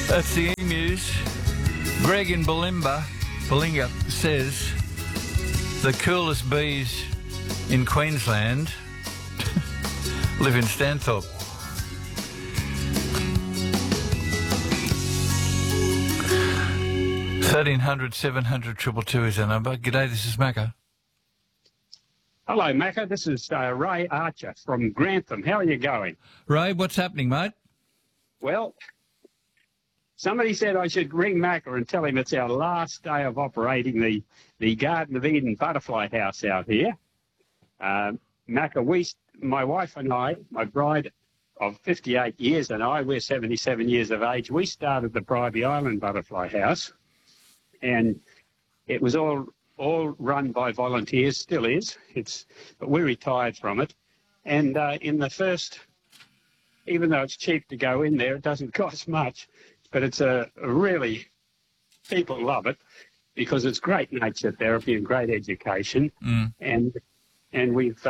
That's the E-News. Greg in Balinga says the coolest bees in Queensland live in Stanthorpe. $1300 700 222 is our number. G'day, this is Macca. Hello, Macca. This is Ray Archer from Grantham. How are you going? Ray, what's happening, mate? Well, somebody said I should ring Macca and tell him it's our last day of operating the Garden of Eden butterfly house out here. Macca, my wife and I, my bride of 58 years and we're 77 years of age, we started the Bribie Island Butterfly House, and it was all run by volunteers, still is. But we retired from it. And in the first, even though it's cheap to go in there, it doesn't cost much, but it's people love it because it's great nature therapy and great education. And we've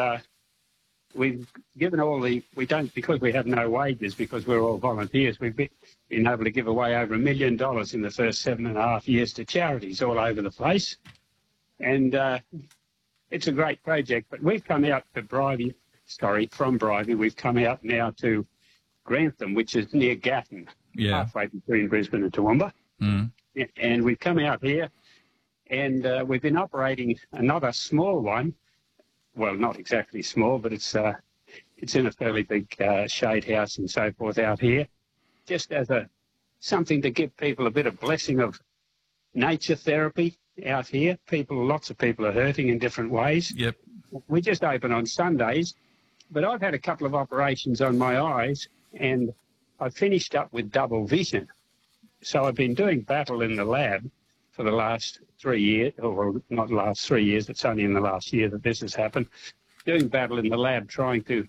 given because we have no wages, because we're all volunteers, we've been able to give away over $1 million in the first 7.5 years to charities all over the place. And it's a great project, but we've come out to from Bribie, we've come out now to Grantham, which is near Gatton, halfway between Brisbane and Toowoomba. And we've come out here, and we've been operating another small one. Well, not exactly small, but it's in a fairly big shade house and so forth out here, just as something to give people a bit of blessing of nature therapy out here. Lots of people are hurting in different ways. Yep. We just open on Sundays, but I've had a couple of operations on my eyes, and I've finished up with double vision. So I've been doing battle in the lab for the last 3 years, or not the last 3 years, it's only in the last year that this has happened, doing battle in the lab, trying to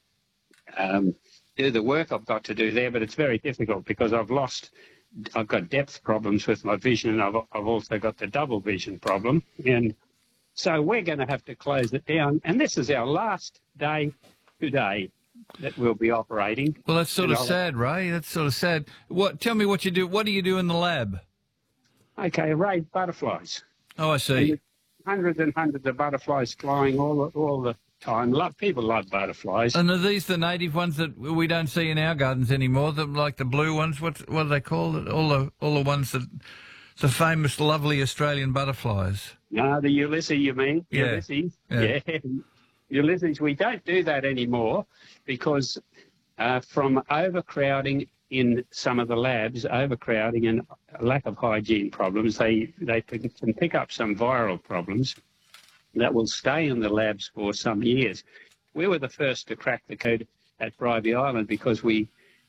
do the work I've got to do there, but it's very difficult because I've got depth problems with my vision, and I've also got the double vision problem. And so we're going to have to close it down. And this is our last day today that we'll be operating. Well, that's sort of sad, Ray. That's sort of sad. Tell me what you do. What do you do in the lab? Okay, raise butterflies. Oh, I see. Hundreds and hundreds of butterflies flying all the time. People love butterflies. And are these the native ones that we don't see in our gardens anymore? Like the blue ones? What do they call it? All the ones the famous, lovely Australian butterflies. No, the Ulysses, you mean? Yeah. Ulysses. Yeah. Ulysses. We don't do that anymore because from overcrowding in some of the labs, overcrowding and lack of hygiene problems, they can pick up some viral problems that will stay in the labs for some years. We were the first to crack the code at Bribie Island because we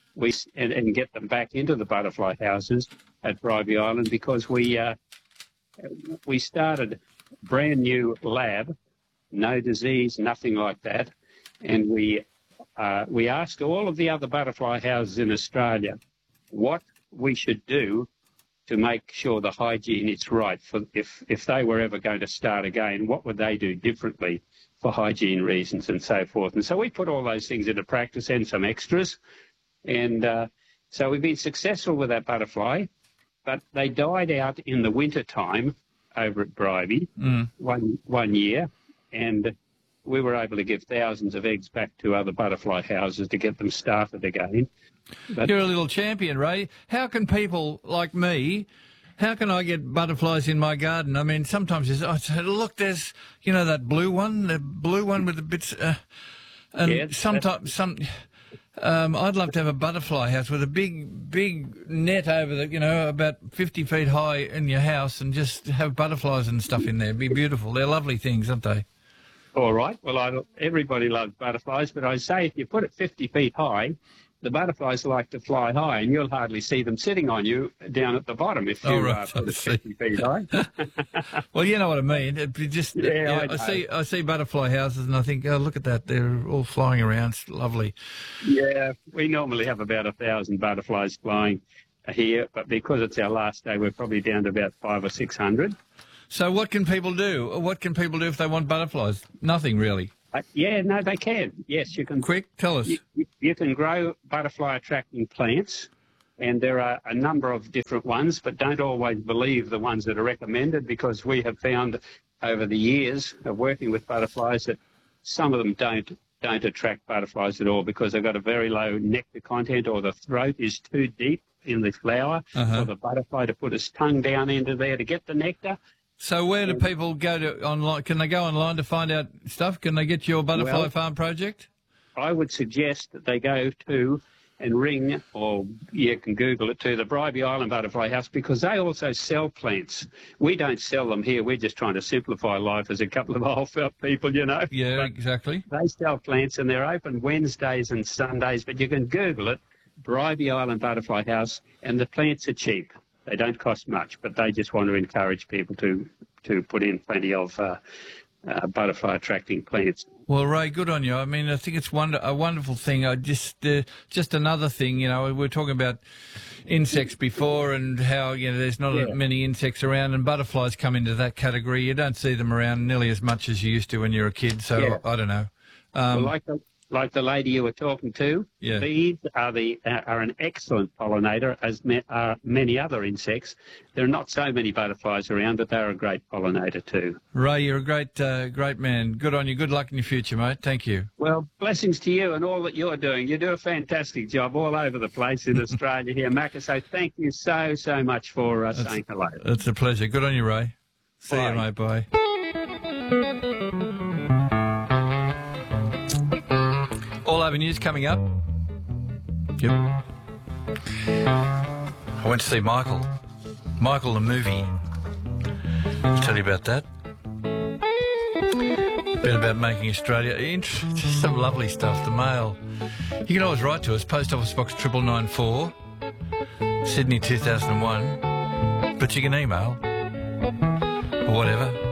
get them back into the butterfly houses at Bribie Island because we started a brand new lab, no disease, nothing like that, and we asked all of the other butterfly houses in Australia what we should do to make sure the hygiene is right. For if they were ever going to start again, what would they do differently for hygiene reasons and so forth? And so we put all those things into practice and some extras. And so we've been successful with that butterfly, but they died out in the winter time over at Bribie one year, and we were able to give thousands of eggs back to other butterfly houses to get them started again. But you're a little champion, Ray. How can people like me, how can I get butterflies in my garden? I mean, sometimes I say, look, there's, that blue one with the bits, and sometimes I'd love to have a butterfly house with a big net over about 50 feet high in your house, and just have butterflies and stuff in there. It'd be beautiful. They're lovely things, aren't they? All right. Well, everybody loves butterflies, but I say if you put it 50 feet high, the butterflies like to fly high, and you'll hardly see them sitting on you down at the bottom if you put it 50 feet high. Well, you know what I mean. I see butterfly houses, and I think, oh, look at that. They're all flying around. It's lovely. Yeah, we normally have about 1,000 butterflies flying here, but because it's our last day, we're probably down to about 500 or 600. So what can people do? What can people do if they want butterflies? Nothing, really. No, they can. Yes, you can. Quick, tell us. You can grow butterfly-attracting plants And there are a number of different ones, but don't always believe the ones that are recommended, because we have found over the years of working with butterflies that some of them don't attract butterflies at all, because they've got a very low nectar content, or the throat is too deep in the flower for the butterfly to put its tongue down into there to get the nectar. So where do people go to online? Can they go online to find out stuff? Can they get your butterfly farm project? I would suggest that they go to and ring, or you can Google it too, the Bribie Island Butterfly House, because they also sell plants. We don't sell them here. We're just trying to simplify life as a couple of old felt people, you know. Yeah, but exactly. they sell plants, and they're open Wednesdays and Sundays, but you can Google it, Bribie Island Butterfly House, and the plants are cheap. They don't cost much, but they just want to encourage people to put in plenty of butterfly attracting plants. Well, Ray, good on you. I mean, I think it's a wonderful thing. Just another thing, you know, we were talking about insects before and how, you know, there's not many insects around, and butterflies come into that category. You don't see them around nearly as much as you used to when you were a kid, so I don't know. Well, like the lady you were talking to, bees are an excellent pollinator, as are many other insects. There are not so many butterflies around, but they're a great pollinator too. Ray, you're a great man. Good on you. Good luck in your future, mate. Thank you. Well, blessings to you and all that you're doing. You do a fantastic job all over the place in Australia here, Macca. So thank you so much for saying hello. It's a pleasure. Good on you, Ray. See you, mate. Bye. All Over News coming up. Yep. I went to see Michael. Michael the movie. I'll tell you about that. A bit about Making Australia. Just some lovely stuff. The mail. You can always write to us. Post Office Box 9994, Sydney 2001. But you can email or whatever.